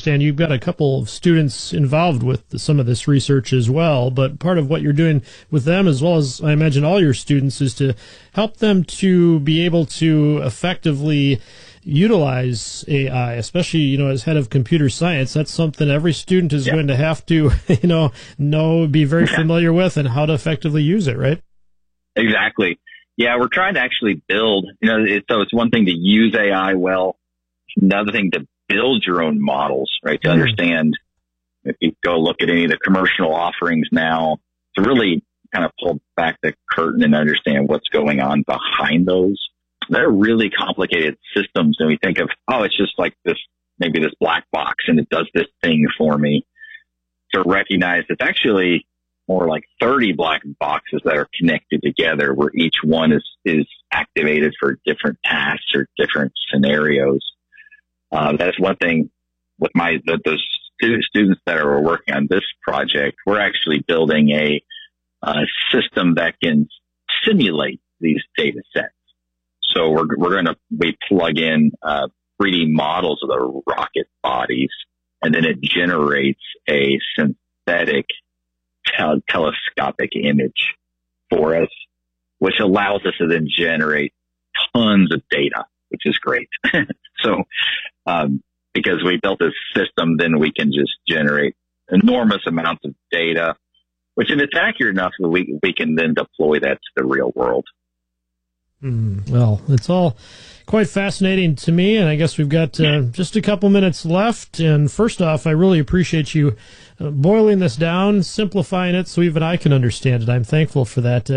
understand, you've got a couple of students involved with some of this research as well, but part of what you're doing with them, as well as I imagine all your students, is to help them to be able to effectively utilize AI, especially, as head of computer science. That's something every student is going to have to, be very familiar with and how to effectively use it, right? Exactly. Yeah, we're trying to actually build, so it's one thing to use AI well. It's another thing to build your own models, right? To understand, if you go look at any of the commercial offerings now, to really kind of pull back the curtain and understand what's going on behind those. They're really complicated systems, and we think of, it's just like this, maybe this black box, and it does this thing for me. To recognize it's actually more like 30 black boxes that are connected together, where each one is activated for different tasks or different scenarios. That's one thing with those students that are working on this project. We're actually building a system that can simulate these data sets. So we plug in 3D models of the rocket bodies, and then it generates a synthetic telescopic image for us, which allows us to then generate tons of data, which is great. So, because we built this system, then we can just generate enormous amounts of data, which, if it's accurate enough, we can then deploy that to the real world. Well, it's all quite fascinating to me, and I guess we've got just a couple minutes left. And first off, I really appreciate you boiling this down, simplifying it so even I can understand it. I'm thankful for that.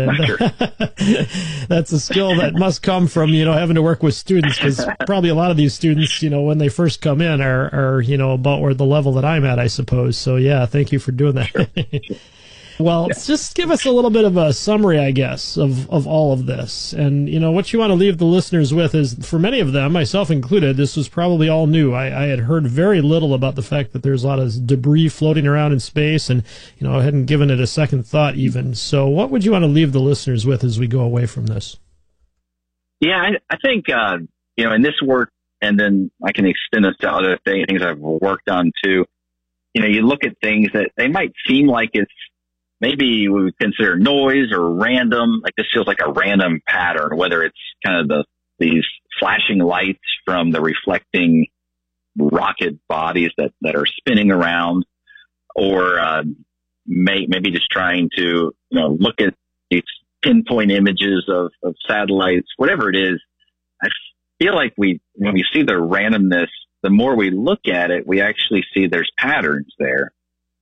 That's a skill that must come from, having to work with students, because probably a lot of these students, when they first come in are about where the level that I'm at, I suppose. So, yeah, thank you for doing that. Sure. Well, just give us a little bit of a summary, I guess, of all of this. And, what you want to leave the listeners with is, for many of them, myself included, this was probably all new. I had heard very little about the fact that there's a lot of debris floating around in space, and, I hadn't given it a second thought even. So what would you want to leave the listeners with as we go away from this? Yeah, I think, in this work, and then I can extend this to other things I've worked on too. You look at things that they might seem like it's, maybe we would consider noise or random, like this feels like a random pattern, whether it's kind of these flashing lights from the reflecting rocket bodies that are spinning around, or maybe just trying to look at these pinpoint images of satellites, whatever it is. I feel like when we see the randomness, the more we look at it, we actually see there's patterns there.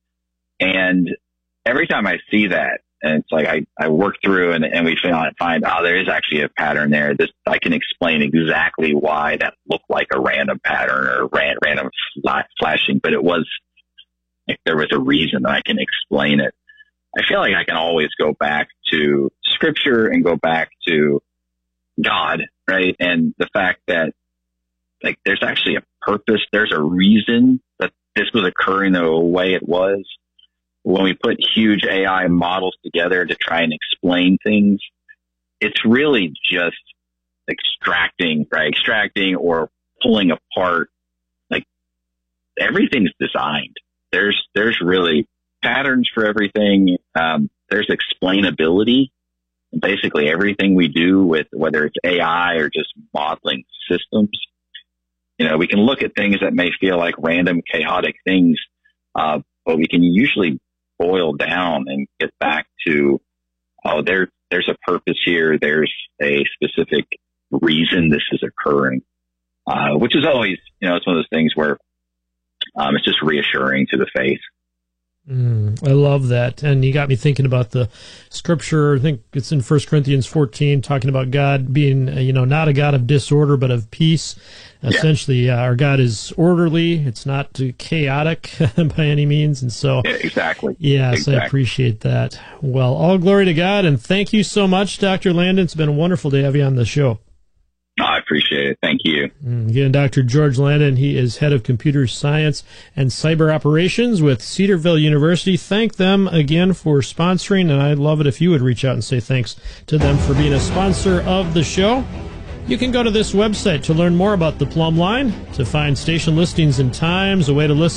And every time I see that, and it's like I work through and we find, there is actually a pattern there. I can explain exactly why that looked like a random pattern or random flashing, but it was like there was a reason that I can explain it. I feel like I can always go back to Scripture and go back to God, right? And the fact that like there's actually a purpose, there's a reason that this was occurring the way it was. When we put huge AI models together to try and explain things, it's really just extracting or pulling apart. Like everything's designed. There's really patterns for everything. There's explainability. Basically everything we do with whether it's AI or just modeling systems, we can look at things that may feel like random, chaotic things, but we can usually boil down and get back to, there's a purpose here. There's a specific reason this is occurring, which is always, it's one of those things where it's just reassuring to the faith. I love that. And you got me thinking about the Scripture. I think it's in 1 Corinthians 14, talking about God being, not a God of disorder, but of peace. Yeah. Essentially, our God is orderly. It's not chaotic by any means. And so, exactly. Yes, exactly. I appreciate that. Well, all glory to God. And thank you so much, Dr. Landon. It's been wonderful to have you on the show. I appreciate it. Thank you. Again, Dr. George Landon, he is head of computer science and cyber operations with Cedarville University. Thank them again for sponsoring, and I'd love it if you would reach out and say thanks to them for being a sponsor of the show. You can go to this website to learn more about the Plumb Line, to find station listings and times, a way to listen